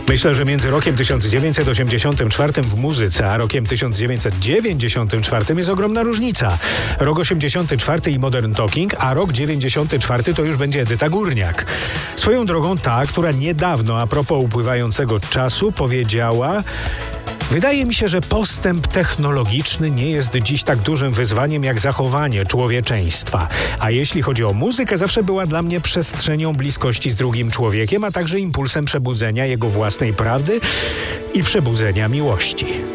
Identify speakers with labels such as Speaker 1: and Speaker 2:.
Speaker 1: Myślę, że między rokiem 1984 w muzyce, a rokiem 1994 jest ogromna różnica. Rok 84 i Modern Talking, a rok 94 to już będzie Edyta Górniak. Swoją drogą ta, która niedawno a propos upływającego czasu powiedziała: wydaje mi się, że postęp technologiczny nie jest dziś tak dużym wyzwaniem jak zachowanie człowieczeństwa. A jeśli chodzi o muzykę, zawsze była dla mnie przestrzenią bliskości z drugim człowiekiem, a także impulsem przebudzenia jego własnej prawdy i przebudzenia miłości.